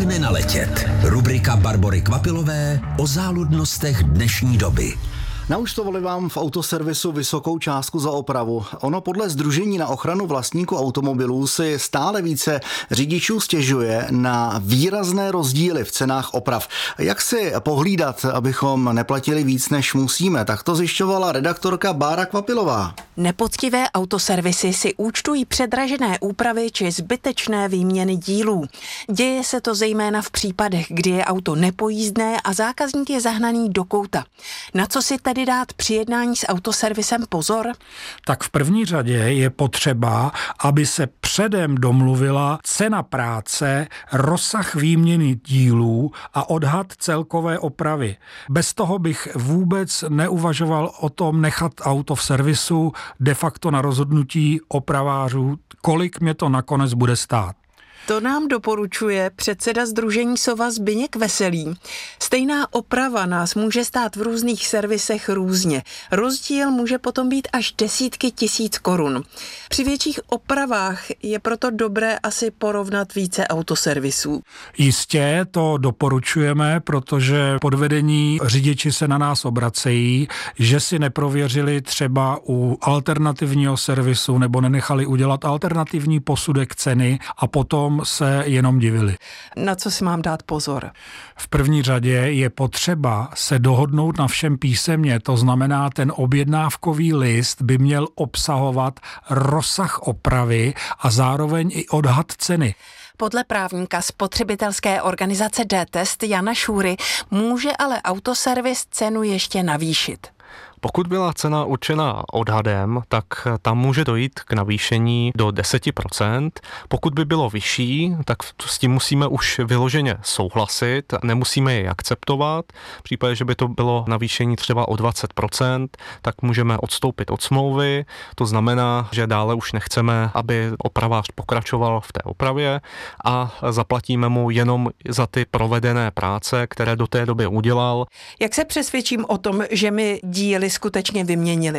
nenaletět? Rubrika Barbory Kvapilové o záludnostech dnešní doby. Naúčtovali vám v autoservisu vysokou částku za opravu. Ono podle Sdružení na ochranu vlastníků automobilů si stále více řidičů stěžuje na výrazné rozdíly v cenách oprav. Jak si pohlídat, abychom neplatili víc, než musíme? Tak to zjišťovala redaktorka Bára Kvapilová. Nepoctivé autoservisy si účtují předražené úpravy či zbytečné výměny dílů. Děje se to zejména v případech, kdy je auto nepojízdné a zákazník je zahnaný do kouta. Na co si tedy dát při jednání s autoservisem pozor? Tak v první řadě je potřeba, aby se předem domluvila cena práce, rozsah výměny dílů a odhad celkové opravy. Bez toho bych vůbec neuvažoval o tom nechat auto v servisu de facto na rozhodnutí opravářů, kolik mě to nakonec bude stát. To nám doporučuje předseda Sdružení Sova Zbyněk Veselý. Stejná oprava nás může stát v různých servisech různě. Rozdíl může potom být až desítky tisíc korun. Při větších opravách je proto dobré asi porovnat více autoservisů. Jistě to doporučujeme, protože podvedení řidiči se na nás obracejí, že si neprověřili třeba u alternativního servisu nebo nenechali udělat alternativní posudek ceny a potom se jenom divili. Na co si mám dát pozor? V první řadě je potřeba se dohodnout na všem písemně, to znamená, ten objednávkový list by měl obsahovat rozsah opravy a zároveň i odhad ceny. Podle právníka spotřebitelské organizace D-Test Jana Šůry může ale autoservis cenu ještě navýšit. Pokud byla cena určena odhadem, tak tam může dojít k navýšení do 10%. Pokud by bylo vyšší, tak s tím musíme už vyloženě souhlasit, nemusíme jej akceptovat. V případě, že by to bylo navýšení třeba o 20%, tak můžeme odstoupit od smlouvy. To znamená, že dále už nechceme, aby opravář pokračoval v té opravě a zaplatíme mu jenom za ty provedené práce, které do té doby udělal. Jak se přesvědčím o tom, že mi díly skutečně vyměnili?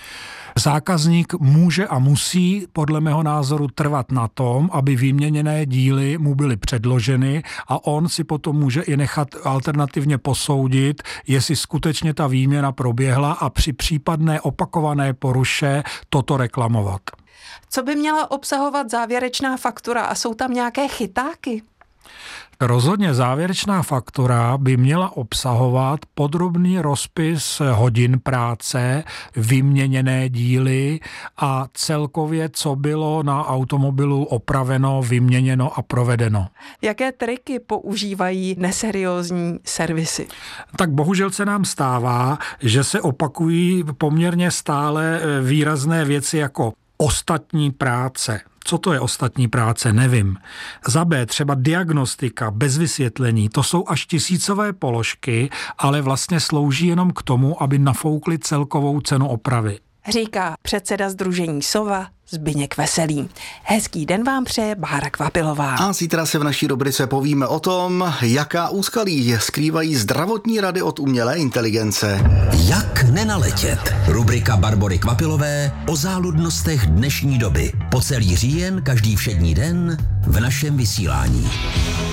Zákazník může a musí podle mého názoru trvat na tom, aby vyměněné díly mu byly předloženy a on si potom může i nechat alternativně posoudit, jestli skutečně ta výměna proběhla a při případné opakované poruše toto reklamovat. Co by měla obsahovat závěrečná faktura a jsou tam nějaké chytáky? Rozhodně závěrečná faktura by měla obsahovat podrobný rozpis hodin práce, vyměněné díly a celkově, co bylo na automobilu opraveno, vyměněno a provedeno. Jaké triky používají neseriózní servisy? Tak bohužel se nám stává, že se opakují poměrně stále výrazné věci jako ostatní práce. Co to je ostatní práce, nevím. Za B třeba diagnostika bez vysvětlení, to jsou až tisícové položky, ale vlastně slouží jenom k tomu, aby nafoukli celkovou cenu opravy. Říká předseda Sdružení Sova Zbyněk Veselý. Hezký den vám přeje Bára Kvapilová. A zítra se v naší rubrice povíme o tom, jaká úskalí skrývají zdravotní rady od umělé inteligence. Jak nenaletět? Rubrika Barbory Kvapilové o záludnostech dnešní doby. Po celý říjen, každý všední den v našem vysílání.